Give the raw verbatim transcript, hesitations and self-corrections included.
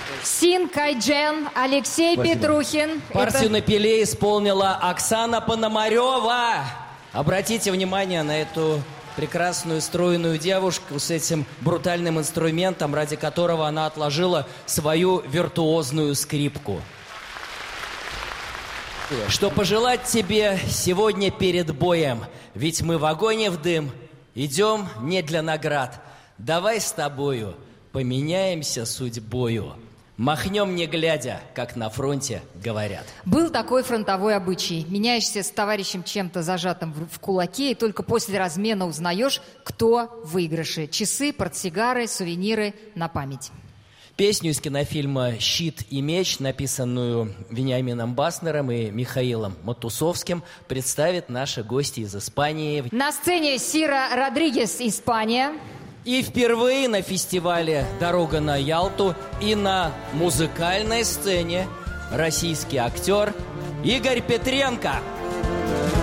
Син Кайджен, Алексей Спасибо. Петрухин. Партию Это... на пиле исполнила Оксана Пономарева. Обратите внимание на эту прекрасную стройную девушку с этим брутальным инструментом, ради которого она отложила свою виртуозную скрипку. Что пожелать тебе сегодня перед боем? Ведь мы в огонь и в дым идем не для наград. Давай с тобою поменяемся судьбою. Махнем не глядя, как на фронте говорят. Был такой фронтовой обычай. Меняешься с товарищем чем-то зажатым в, в кулаке, и только после размена узнаешь, кто в выигрыше. Часы, портсигары, сувениры на память. Песню из кинофильма «Щит и меч», написанную Вениамином Баснером и Михаилом Матусовским, представит наши гости из Испании. На сцене Сира Родригес, Испания. И впервые на фестивале «Дорога на Ялту» и на музыкальной сцене российский актер Игорь Петренко.